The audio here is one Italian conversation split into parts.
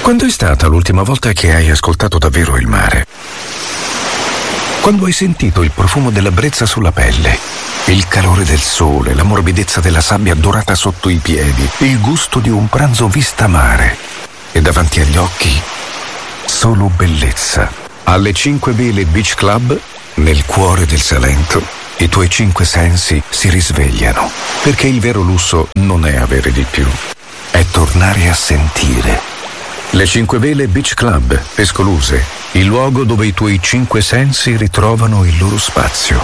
Quando è stata l'ultima volta che hai ascoltato davvero il mare? Quando hai sentito il profumo della brezza sulla pelle, il calore del sole, la morbidezza della sabbia dorata sotto i piedi, il gusto di un pranzo vista mare e davanti agli occhi solo bellezza. Alle 5 Vele Beach Club, nel cuore del Salento, i tuoi 5 sensi si risvegliano, perché il vero lusso non è avere di più, è tornare a sentire. Le 5 Vele Beach Club, Pescoluse, il luogo dove i tuoi 5 sensi ritrovano il loro spazio.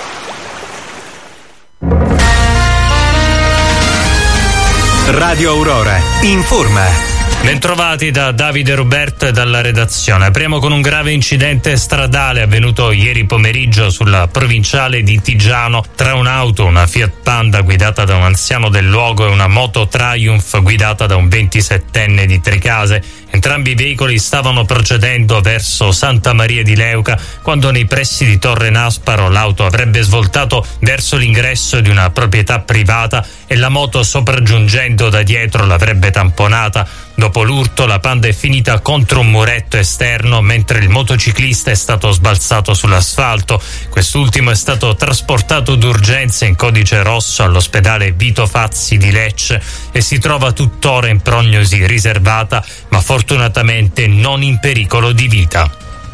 Radio Aurora informa. Bentrovati da Davide Roberto e dalla redazione. Apriamo con un grave incidente stradale avvenuto ieri pomeriggio sulla provinciale di Tigiano tra un'auto, una Fiat Panda guidata da un anziano del luogo e una moto Triumph guidata da un 27enne di Tricase. Entrambi i veicoli stavano procedendo verso Santa Maria di Leuca quando nei pressi di Torre Nasparo l'auto avrebbe svoltato verso l'ingresso di una proprietà privata e la moto sopraggiungendo da dietro l'avrebbe tamponata. Dopo l'urto la Panda è finita contro un muretto esterno mentre il motociclista è stato sbalzato sull'asfalto. Quest'ultimo è stato trasportato d'urgenza in codice rosso all'ospedale Vito Fazzi di Lecce e si trova tuttora in prognosi riservata, ma fortunatamente non in pericolo di vita.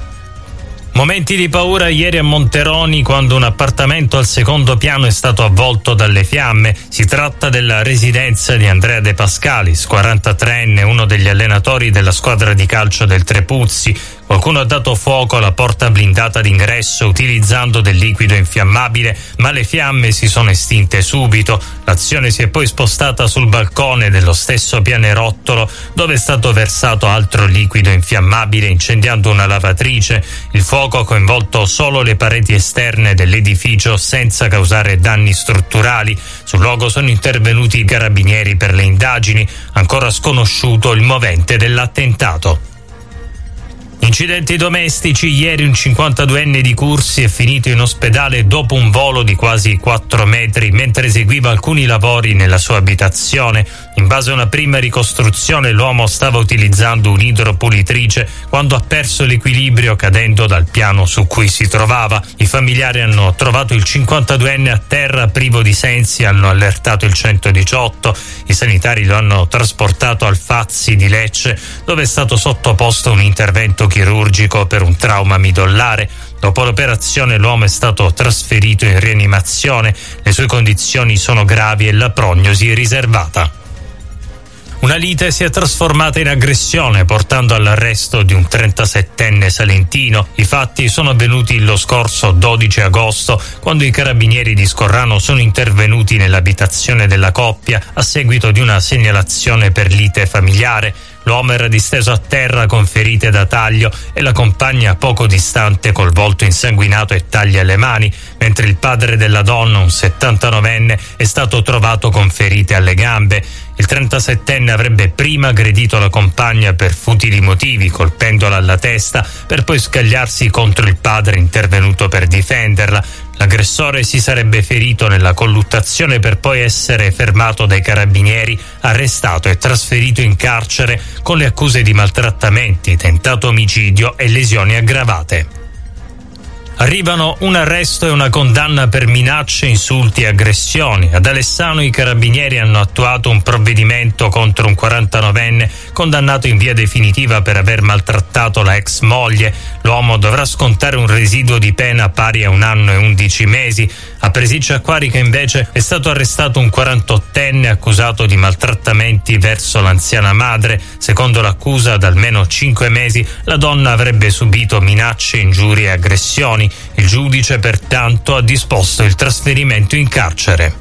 Momenti di paura ieri a Monteroni quando un appartamento al secondo piano è stato avvolto dalle fiamme. Si tratta della residenza di Andrea De Pascalis, 43enne, uno degli allenatori della squadra di calcio del Trepuzzi. Qualcuno ha dato fuoco alla porta blindata d'ingresso utilizzando del liquido infiammabile, ma le fiamme si sono estinte subito. L'azione si è poi spostata sul balcone dello stesso pianerottolo dove è stato versato altro liquido infiammabile incendiando una lavatrice. Il fuoco ha coinvolto solo le pareti esterne dell'edificio senza causare danni strutturali. Sul luogo sono intervenuti i carabinieri per le indagini. Ancora sconosciuto il movente dell'attentato. Incidenti domestici, ieri un 52enne di Cursi è finito in ospedale dopo un volo di quasi 4 metri mentre eseguiva alcuni lavori nella sua abitazione. In base a una prima ricostruzione l'uomo stava utilizzando un'idropulitrice quando ha perso l'equilibrio cadendo dal piano su cui si trovava. I familiari hanno trovato il 52enne a terra privo di sensi e hanno allertato il 118. I sanitari lo hanno trasportato al Fazzi di Lecce dove è stato sottoposto a un intervento chirurgico per un trauma midollare. Dopo l'operazione l'uomo è stato trasferito in rianimazione. Le sue condizioni sono gravi e la prognosi è riservata. Una lite si è trasformata in aggressione portando all'arresto di un 37enne salentino. I fatti sono avvenuti lo scorso 12 agosto quando i carabinieri di Scorrano sono intervenuti nell'abitazione della coppia a seguito di una segnalazione per lite familiare. L'uomo era disteso a terra con ferite da taglio e la compagna poco distante col volto insanguinato e tagli alle mani, mentre il padre della donna, un 79enne, è stato trovato con ferite alle gambe. Il 37enne avrebbe prima aggredito la compagna per futili motivi, colpendola alla testa, per poi scagliarsi contro il padre intervenuto per difenderla. L'aggressore si sarebbe ferito nella colluttazione per poi essere fermato dai carabinieri, arrestato e trasferito in carcere con le accuse di maltrattamenti, tentato omicidio e lesioni aggravate. Arrivano un arresto e una condanna per minacce, insulti e aggressioni. Ad Alessano i carabinieri hanno attuato un provvedimento contro un 49enne condannato in via definitiva per aver maltrattato la ex moglie. L'uomo dovrà scontare un residuo di pena pari a 1 anno e 11 mesi. A Presiccio Acquarica invece è stato arrestato un 48enne accusato di maltrattamenti verso l'anziana madre. Secondo l'accusa, da almeno 5 mesi la donna avrebbe subito minacce, ingiurie e aggressioni. Il giudice pertanto ha disposto il trasferimento in carcere.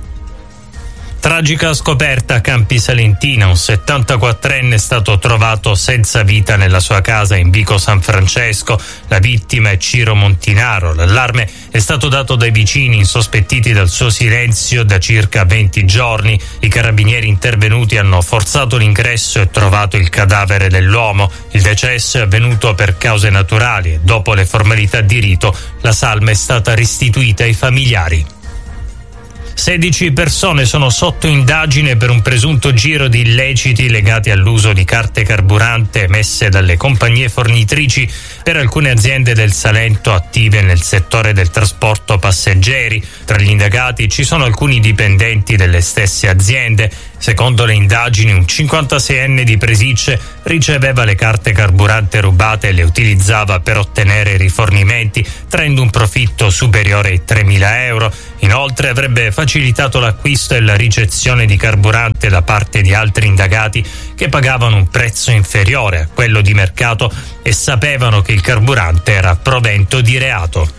Tragica scoperta a Campi Salentina, un 74enne è stato trovato senza vita nella sua casa in Vico San Francesco. La vittima è Ciro Montinaro. L'allarme è stato dato dai vicini insospettiti dal suo silenzio da circa 20 giorni. I carabinieri intervenuti hanno forzato l'ingresso e trovato il cadavere dell'uomo. Il decesso è avvenuto per cause naturali e dopo le formalità di rito la salma è stata restituita ai familiari. 16 persone sono sotto indagine per un presunto giro di illeciti legati all'uso di carte carburante emesse dalle compagnie fornitrici per alcune aziende del Salento attive nel settore del trasporto passeggeri. Tra gli indagati ci sono alcuni dipendenti delle stesse aziende. Secondo le indagini, un 56enne di Presicce riceveva le carte carburante rubate e le utilizzava per ottenere rifornimenti, traendo un profitto superiore ai 3.000 euro. Inoltre avrebbe facilitato l'acquisto e la ricezione di carburante da parte di altri indagati che pagavano un prezzo inferiore a quello di mercato e sapevano che il carburante era provento di reato.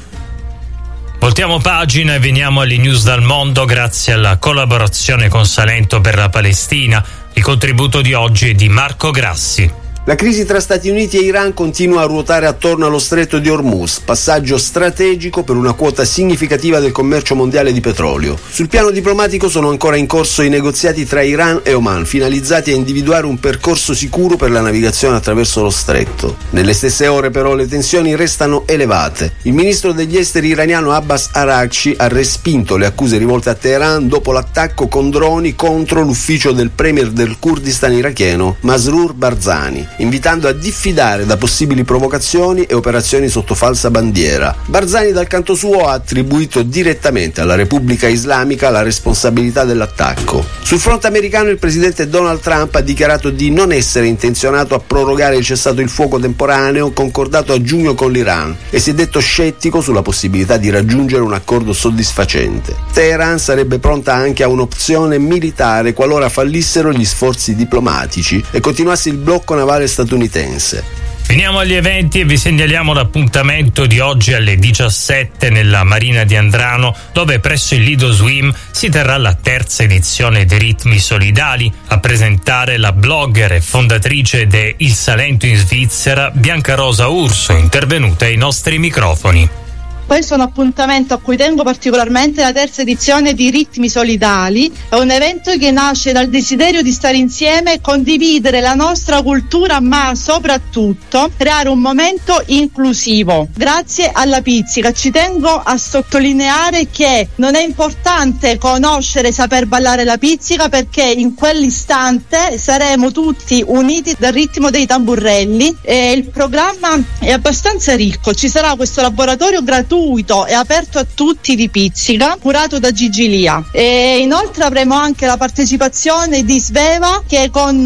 Voltiamo pagina e veniamo alle news dal mondo grazie alla collaborazione con Salento per la Palestina. Il contributo di oggi è di Marco Grassi. La crisi tra Stati Uniti e Iran continua a ruotare attorno allo stretto di Hormuz, passaggio strategico per una quota significativa del commercio mondiale di petrolio. Sul piano diplomatico sono ancora in corso i negoziati tra Iran e Oman, finalizzati a individuare un percorso sicuro per la navigazione attraverso lo stretto. Nelle stesse ore però le tensioni restano elevate. Il ministro degli esteri iraniano Abbas Araghchi ha respinto le accuse rivolte a Teheran dopo l'attacco con droni contro l'ufficio del premier del Kurdistan iracheno Masroor Barzani, invitando a diffidare da possibili provocazioni e operazioni sotto falsa bandiera. Barzani dal canto suo ha attribuito direttamente alla Repubblica Islamica la responsabilità dell'attacco. Sul fronte americano il presidente Donald Trump ha dichiarato di non essere intenzionato a prorogare il cessato il fuoco temporaneo concordato a giugno con l'Iran e si è detto scettico sulla possibilità di raggiungere un accordo soddisfacente. Teheran sarebbe pronta anche a un'opzione militare qualora fallissero gli sforzi diplomatici e continuasse il blocco navale statunitense. Finiamo agli eventi e vi segnaliamo l'appuntamento di oggi alle 17 nella Marina di Andrano, dove presso il Lido Swim si terrà la terza edizione dei Ritmi Solidali. A presentare la blogger e fondatrice de Il Salento in Svizzera, Bianca Rosa Urso, intervenuta ai nostri microfoni. Questo è un appuntamento a cui tengo particolarmente, la terza edizione di Ritmi Solidali. È un evento che nasce dal desiderio di stare insieme, condividere la nostra cultura, ma soprattutto creare un momento inclusivo. Grazie alla pizzica ci tengo a sottolineare che non è importante conoscere e saper ballare la pizzica, perché in quell'istante saremo tutti uniti dal ritmo dei tamburelli e il programma è abbastanza ricco. Ci sarà questo laboratorio gratuito e aperto a tutti di pizzica, curato da Gigi Lia, e inoltre avremo anche la partecipazione di Sveva, che con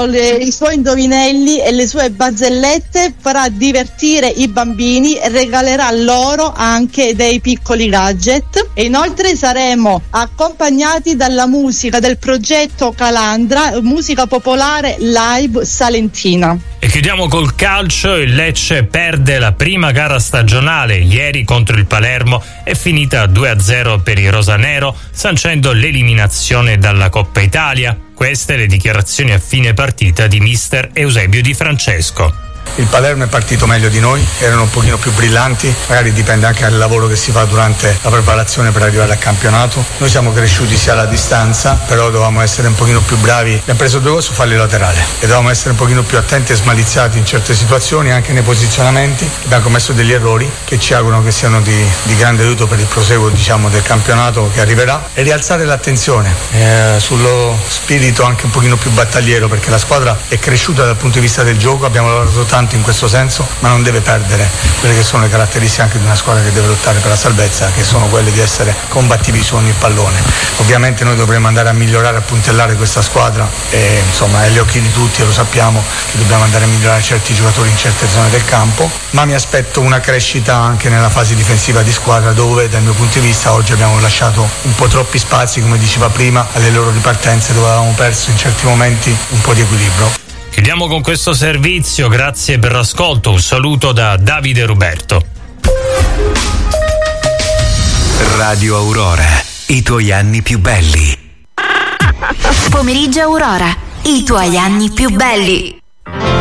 i suoi indovinelli e le sue barzellette farà divertire i bambini e regalerà loro anche dei piccoli gadget. E inoltre saremo accompagnati dalla musica del progetto Calandra, musica popolare live salentina. E chiudiamo col calcio. Il Lecce perde la prima gara stagionale ieri contro il Palermo, è finita 2-0 per i rosanero, sancendo l'eliminazione dalla Coppa Italia. Queste le dichiarazioni a fine partita di mister Eusebio Di Francesco. Il Palermo è partito meglio di noi, erano un pochino più brillanti, magari dipende anche dal lavoro che si fa durante la preparazione per arrivare al campionato. Noi siamo cresciuti sia alla distanza, però dovevamo essere un pochino più bravi. Abbiamo preso 2 gol su falli laterali e dovevamo essere un pochino più attenti e smaliziati in certe situazioni, anche nei posizionamenti. Abbiamo commesso degli errori che ci auguro che siano di grande aiuto per il proseguo, del campionato che arriverà, e rialzare l'attenzione sullo spirito anche un pochino più battagliero, perché la squadra è cresciuta dal punto di vista del gioco, abbiamo lavorato tanto in questo senso, ma non deve perdere quelle che sono le caratteristiche anche di una squadra che deve lottare per la salvezza, che sono quelle di essere combattivi su ogni pallone. Ovviamente noi dovremo andare a migliorare, a puntellare questa squadra e insomma è agli occhi di tutti e lo sappiamo che dobbiamo andare a migliorare certi giocatori in certe zone del campo, ma mi aspetto una crescita anche nella fase difensiva di squadra, dove dal mio punto di vista oggi abbiamo lasciato un po' troppi spazi, come diceva prima, alle loro ripartenze, dove avevamo perso in certi momenti un po' di equilibrio. Chiudiamo con questo servizio, grazie per l'ascolto, un saluto da Davide Ruberto. Radio Aurora, i tuoi anni più belli. Pomeriggio Aurora, i tuoi anni più belli.